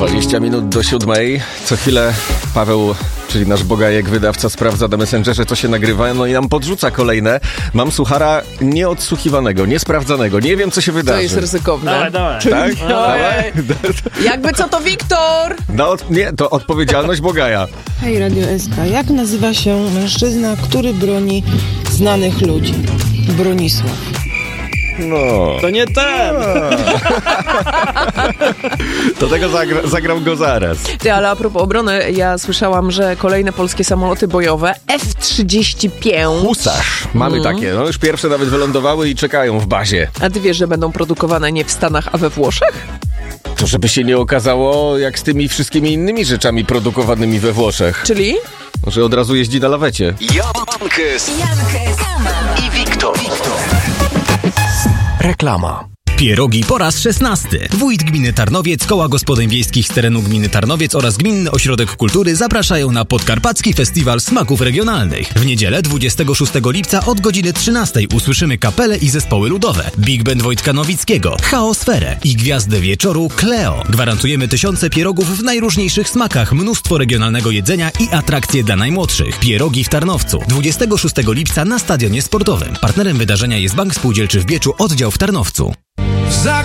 20 minut do 7. Co chwilę Paweł, czyli nasz bogajek, wydawca, sprawdza na Messengerze, co się nagrywa, no i nam podrzuca kolejne. Mam suchara nieodsłuchiwanego, niesprawdzanego. Nie wiem, co się wydarzy. To jest ryzykowne. Dawaj. Tak? Dawaj. Jakby co to Wiktor? No, nie, to odpowiedzialność bogaja. Hej, Radio SK. Jak nazywa się mężczyzna, który broni znanych ludzi? Bronisław. No. To nie ten! Do tego zagram go zaraz. Ty, ale a propos obrony, ja słyszałam, że kolejne polskie samoloty bojowe F-35... Husarz. Mamy takie. No już pierwsze nawet wylądowały i czekają w bazie. A ty wiesz, że będą produkowane nie w Stanach, a we Włoszech? To żeby się nie okazało jak z tymi wszystkimi innymi rzeczami produkowanymi we Włoszech. Czyli? Że od razu jeździ na lawecie. Jankes i Wiktor. Reklama. Pierogi po raz 16. Wójt Gminy Tarnowiec, Koła Gospodyń Wiejskich z terenu Gminy Tarnowiec oraz Gminny Ośrodek Kultury zapraszają na Podkarpacki Festiwal Smaków Regionalnych. W niedzielę 26 lipca od godziny 13 usłyszymy kapele i zespoły ludowe, Big Band Wojtka Nowickiego, Chaosferę i gwiazdę wieczoru Cleo. Gwarantujemy tysiące pierogów w najróżniejszych smakach, mnóstwo regionalnego jedzenia i atrakcje dla najmłodszych. Pierogi w Tarnowcu. 26 lipca na Stadionie Sportowym. Partnerem wydarzenia jest Bank Spółdzielczy w Bieczu, oddział w Tarnowcu.